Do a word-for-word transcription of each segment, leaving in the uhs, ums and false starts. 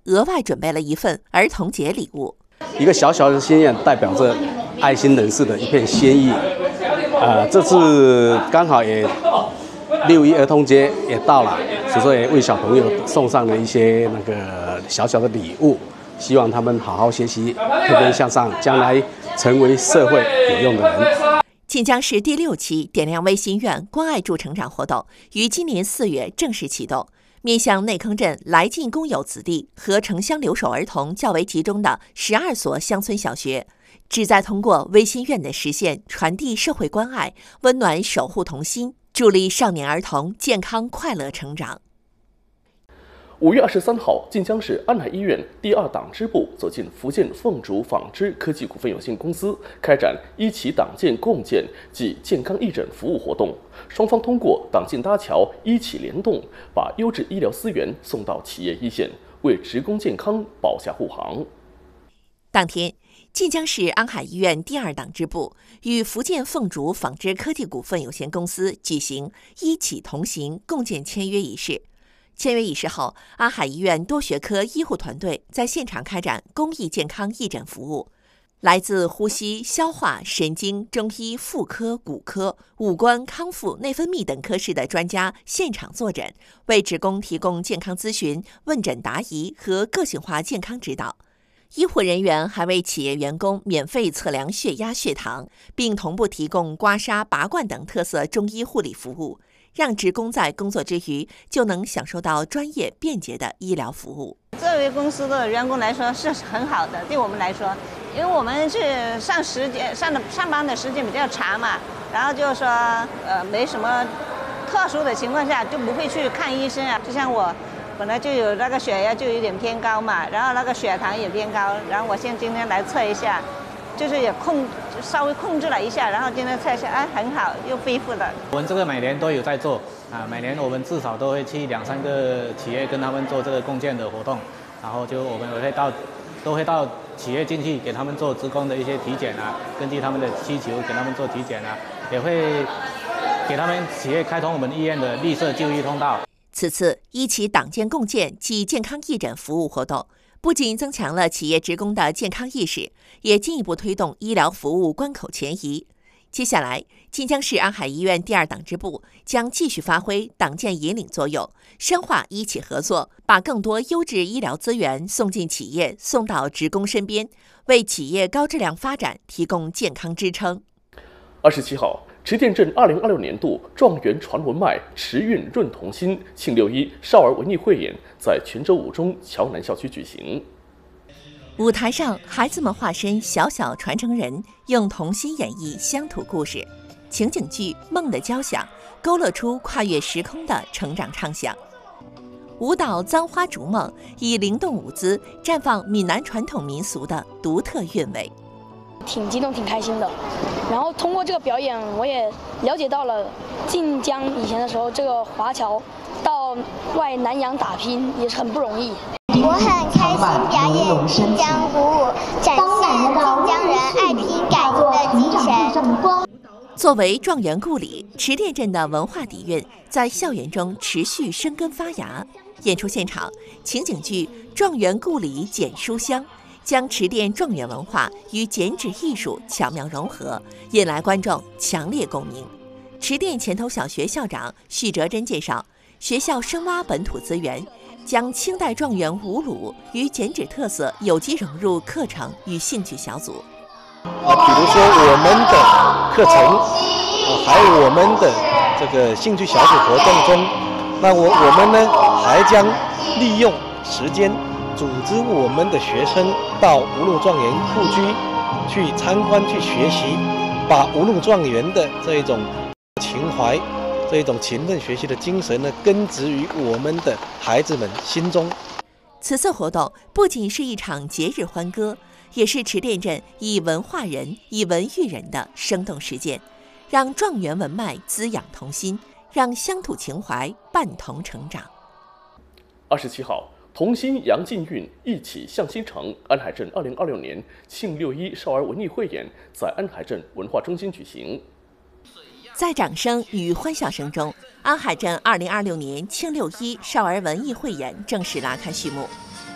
额外准备了一份儿童节礼物。 一个小小的心愿，代表着爱心人士的一片心意。呃，这次刚好也六一儿童节也到了，所以为小朋友送上了一些那个小小的礼物，希望他们好好学习，天天向上，将来成为社会有用的人。 晋江市第六期点亮微心愿关爱助成长活动于今年四月正式启动，面向内坑镇来晋公有子弟和城乡留守儿童较为集中的十二所乡村小学，旨在通过微心愿的实现，传递社会关爱，温暖守护童心，助力少年儿童健康快乐成长。 五月二十三号，晋江市安海医院第二党支部走进福建凤竹纺织科技股份有限公司，开展一起党建共建暨健康义诊服务活动。双方通过党建搭桥、一起联动，把优质医疗资源送到企业一线，为职工健康保驾护航。 当天，晋江市安海医院第二党支部与福建凤竹纺织科技股份有限公司举行一起同行共建签约仪式。签约仪式后，安海医院多学科医护团队在现场开展公益健康义诊服务，来自呼吸、消化、神经、中医、妇科、骨科、五官、康复、内分泌等科室的专家现场坐诊，为职工提供健康咨询、问诊答疑和个性化健康指导。医护人员还为企业员工免费测量血压、血糖，并同步提供刮痧、拔罐等特色中医护理服务，让职工在工作之余就能享受到专业便捷的医疗服务。 作为公司的员工来说是很好的，对我们来说，因为我们是上时间上的上班的时间比较长嘛，然后就是说呃没什么特殊的情况下就不会去看医生啊。就像我本来就有那个血压就有点偏高嘛，然后那个血糖也偏高，然后我现在今天来测一下，就是也控稍微控制了一下，然后今天测一下，哎，很好，又恢复了。 我们这个每年都有在做啊，每年我们至少都会去两三个企业跟他们做这个共建的活动，然后就我们也会到，都会到企业进去给他们做职工的一些体检啊，根据他们的需求给他们做体检啊，也会给他们企业开通我们医院的绿色就医通道。 此次一起党建共建暨健康义诊服务活动，不仅增强了企业职工的健康意识，也进一步推动医疗服务关口前移。接下来，晋江市安海医院第二党支部将继续发挥党建引领作用，深化一起合作，把更多优质医疗资源送进企业，送到职工身边，为企业高质量发展提供健康支撑。 二十七号，池店镇二零二六年度状元传文脉，池韵润童心庆六一少儿文艺汇演在泉州五中桥南校区举行。 舞台上，孩子们化身小小传承人，用童心演绎乡土故事。情景剧《梦的交响》勾勒出跨越时空的成长畅想。舞蹈《簪花逐梦》以灵动舞姿绽放闽南传统民俗的独特韵味。 挺激动，挺开心的。然后通过这个表演，我也了解到了晋江以前的时候，这个华侨到外南洋打拼也是很不容易。 我很开心表演晋江舞舞，展现晋江人爱拼改赢的精神。 作为状元故里，池店镇的文化底蕴在校园中持续生根发芽。演出现场，情景剧《状元故里简书香》将池店状元文化与剪纸艺术巧妙融合，引来观众强烈共鸣。池店前头小学校长许哲珍介绍，学校深挖本土资源，将清代状元舞鲁与剪纸特色有机融入课程与兴趣小组。 呃，比如说我们的课程，呃，还有我们的这个兴趣小组活动中，那我我们呢还将利用时间组织我们的学生到无路状元故居去参观、去学习，把无路状元的这一种情怀、这一种勤奋学习的精神呢，根植于我们的孩子们心中。 此次活动不仅是一场节日欢歌，也是池店镇以文化人、以文育人的生动实践，让状元文脉滋养童心，让乡土情怀伴童成长。 二十七号，童心扬劲韵，一起向新城安海镇二零二六年庆六一少儿文艺汇演在安海镇文化中心举行。 在掌声与欢笑声中，安海镇二零二六年庆六一少儿文艺汇演正式拉开序幕。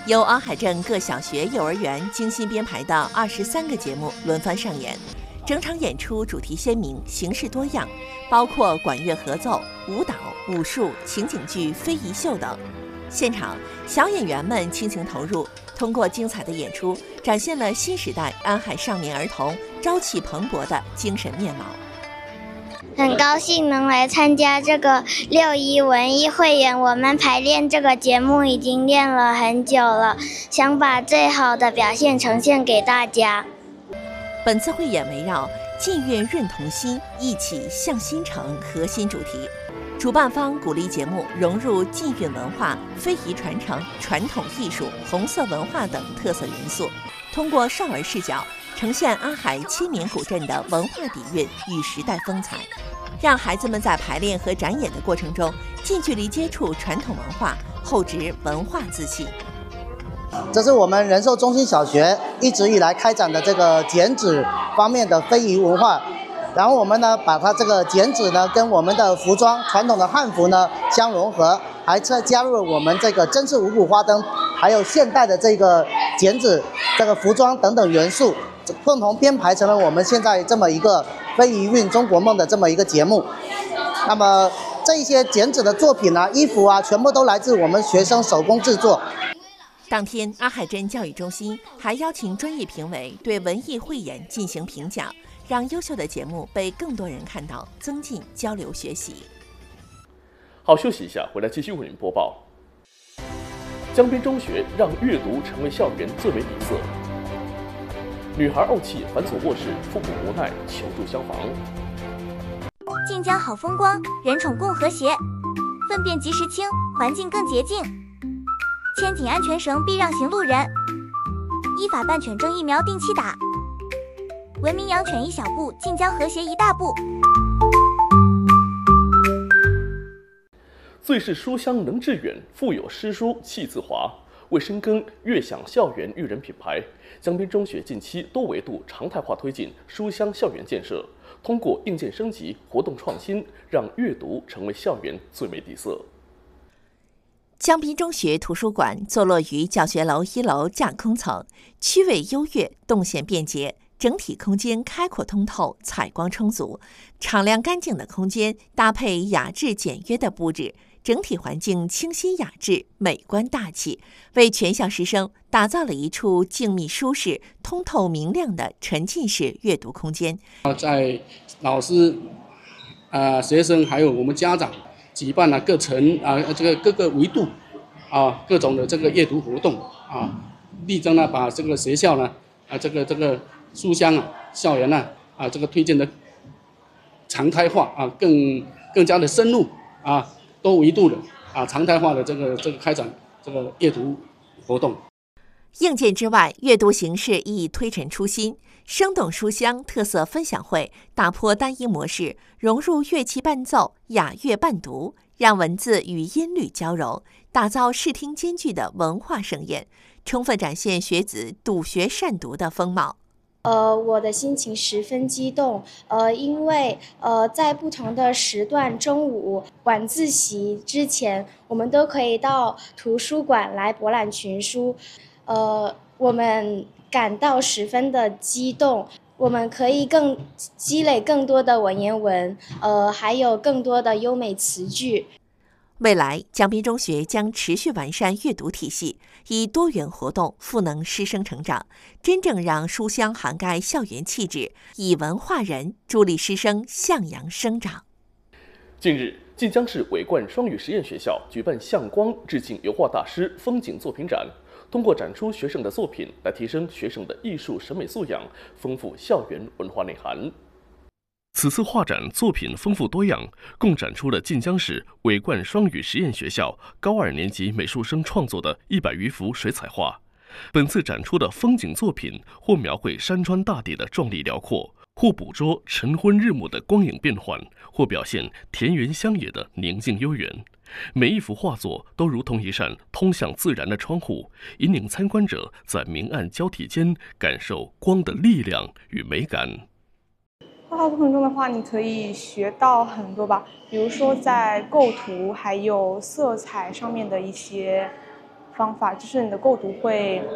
由洱海镇各小学、幼儿园精心编排的二十三个节目轮番上演，整场演出主题鲜明，形式多样，包括管乐合奏、舞蹈、武术、情景剧、非遗秀等。现场小演员们倾情投入，通过精彩的演出，展现了新时代安海少年儿童朝气蓬勃的精神面貌。 很高兴能来参加这个六一文艺汇演，我们排练这个节目已经练了很久了，想把最好的表现呈现给大家。 本次汇演围绕近韵润同心，一起向新城核心主题，主办方鼓励节目融入近韵文化、非遗传承、传统艺术、红色文化等特色元素，通过少儿视角呈现安海千年古镇的文化底蕴与时代风采，让孩子们在排练和展演的过程中近距离接触传统文化，厚植文化自信。 这是我们仁寿中心小学一直以来开展的这个剪纸方面的非遗文化，然后我们呢把它这个剪纸呢跟我们的服装传统的汉服呢相融合，还再加入了我们这个真式五谷花灯，还有现代的这个剪纸、这个服装等等元素，共同编排成了我们现在这么一个非遗韵中国梦的这么一个节目。那么这一些剪纸的作品啊、衣服啊，全部都来自我们学生手工制作。 当天，阿海镇教育中心还邀请专业评委对文艺汇演进行评奖，让优秀的节目被更多人看到，增进交流学习。 好，休息一下，回来继续为您播报。江边中学让阅读成为校园最为底色。女孩怄气反锁卧室，父母无奈求助消防。 晋江好风光，人宠共和谐，粪便及时清，环境更洁净。牵紧安全绳，避让行路人。依法办犬证疫苗定期打。文明养犬一小步，晋江和谐一大步。 最是书香能致远，富有诗书气自华。为深耕悦享校园育人品牌，江边中学近期多维度常态化推进书香校园建设，通过硬件升级、活动创新，让阅读成为校园最美底色。 江滨中学图书馆坐落于教学楼一楼架空层，区位优越，动线便捷，整体空间开阔通透，采光充足，敞亮干净的空间搭配雅致简约的布置，整体环境清新雅致，美观大气，为全校师生打造了一处静谧舒适、通透明亮的沉浸式阅读空间。 在老师、呃、学生还有我们家长举办了各层啊、呃、这个各个维度啊各种的这个阅读活动啊，力争呢把这个学校呢啊这个这个书香啊校园呢啊这个推荐的常态化啊，更更加的深入啊。多维度的啊，常态化的这个这个开展这个阅读活动。 硬件之外，阅读形式亦推陈出新，生动书香特色分享会打破单一模式，融入乐器伴奏、雅乐伴读，让文字与音律交融，打造视听兼具的文化盛宴，充分展现学子笃学善读的风貌。 呃，我的心情十分激动，呃，因为呃，在不同的时段，中午晚自习之前，我们都可以到图书馆来博览群书，呃，我们感到十分的激动，我们可以更积累更多的文言文，呃，还有更多的优美词句。 未来，江滨中学将持续完善阅读体系，以多元活动赋能师生成长，真正让书香涵盖校园气质，以文化人助力师生向阳生长。 近日，晋江市伟冠双语实验学校举办向光致敬油画大师风景作品展，通过展出学生的作品来提升学生的艺术审美素养，丰富校园文化内涵。此次画展作品丰富多样，共展出了晋江市伟冠双语实验学校高二年级美术生创作的一百余幅水彩画。本次展出的风景作品，或描绘山川大地的壮丽辽阔，或捕捉晨昏日暮的光影变幻，或表现田园乡野的宁静悠远。每一幅画作都如同一扇通向自然的窗户，引领参观者在明暗交替间感受光的力量与美感。 画画过程中的话，你可以学到很多吧，比如说在构图还有色彩上面的一些方法，就是你的构图会